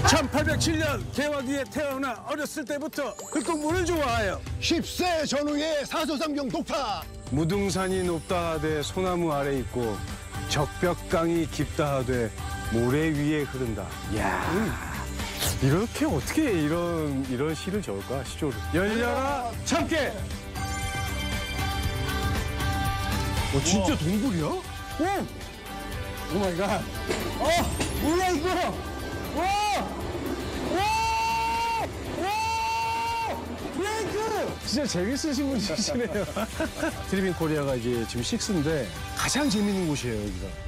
1807년 개화기에 태어나 어렸을 때부터 흙공부를 좋아하여 10세 전후에 사소상경 독파. 무등산이 높다 하되 소나무 아래 있고 적벽강이 깊다 하되 모래 위에 흐른다. 이야, 이렇게 어떻게 이런 시를 적을까, 시조를. 열려라 참깨. 진짜 동굴이야? 오 마이 갓. 뭐야 이거? 브레이크! 진짜 재밌으신 분이시네요. 트리빙 코리아가 이제 지금 6인데 가장 재밌는 곳이에요, 여기가.